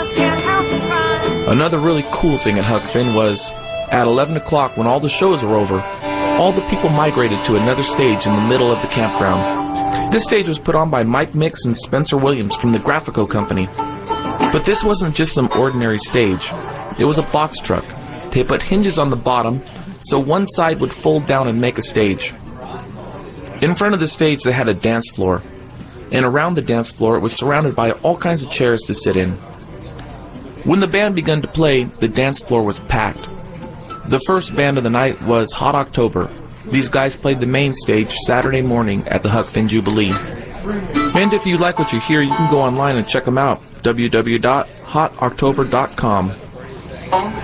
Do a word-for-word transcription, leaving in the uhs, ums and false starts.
Another really cool thing at Huck Finn was, at eleven o'clock when all the shows were over, all the people migrated to another stage in the middle of the campground. This stage was put on by Mike Mix and Spencer Williams from the Graphico Company. But this wasn't just some ordinary stage. It was a box truck. They put hinges on the bottom, so one side would fold down and make a stage. In front of the stage they had a dance floor, and around the dance floor it was surrounded by all kinds of chairs to sit in. When the band began to play, the dance floor was packed. The first band of the night was Hot October. These guys played the main stage Saturday morning at the Huck Finn Jubilee. And if you like what you hear, you can go online and check them out, w w w dot hot october dot com.